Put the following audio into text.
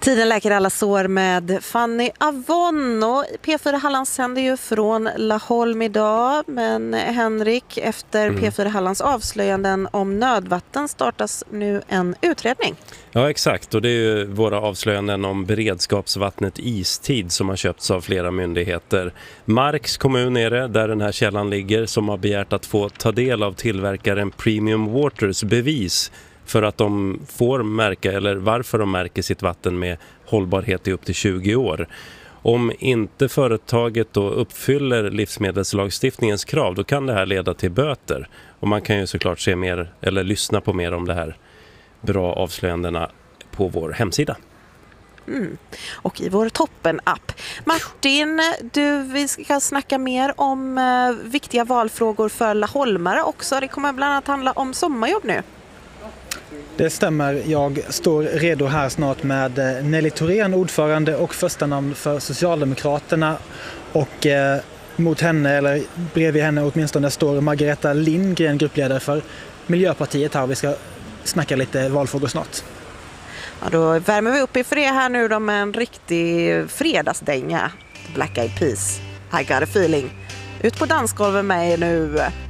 Tiden läker alla sår med Fanny Avon, och P4 Halland sänder ju från Laholm idag. Men Henrik, efter P4 Hallands avslöjanden om nödvatten startas nu en utredning. Ja, exakt. Och det är ju våra avslöjanden om beredskapsvattnet Istid som har köpts av flera myndigheter. Marks kommun är det, där den här källan ligger, som har begärt att få ta del av tillverkaren Premium Waters bevis för att de får märka, eller varför de märker sitt vatten med hållbarhet i upp till 20 år. Om inte företaget då uppfyller livsmedelslagstiftningens krav, då kan det här leda till böter. Och man kan ju såklart se mer eller lyssna på mer om det här bra avslöjandena på vår hemsida. Och i vår toppen-app. Martin, vi ska snacka mer om viktiga valfrågor för laholmare också. Det kommer bland annat handla om sommarjobb nu. Det stämmer. Jag står redo här snart med Nelly Thorén, ordförande och första namn för Socialdemokraterna. Och mot henne, eller bredvid henne åtminstone, står Margareta Lindgren, gruppledare för Miljöpartiet här. Vi ska snacka lite valfrågor snart. Ja, då värmer vi upp i för det här nu då med en riktig fredagsdänga. Black Eyed Peas, I got a feeling. Ut på dansgolven med nu.